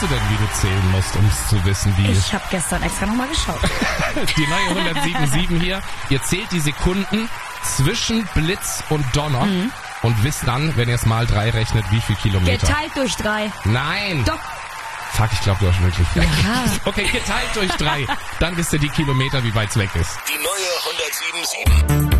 weißt du denn, wie du zählen musst, um es zu wissen, wie... Ich habe gestern extra nochmal geschaut. Die neue 107.7 hier. Ihr zählt die Sekunden zwischen Blitz und Donner und wisst dann, wenn ihr es mal 3 rechnet, wie viel Kilometer. Geteilt durch 3. Nein! Doch. Fuck, ich glaube, du hast wirklich recht. Ja. Okay, geteilt durch 3. Dann wisst ihr die Kilometer, wie weit es weg ist. Die neue 107.7.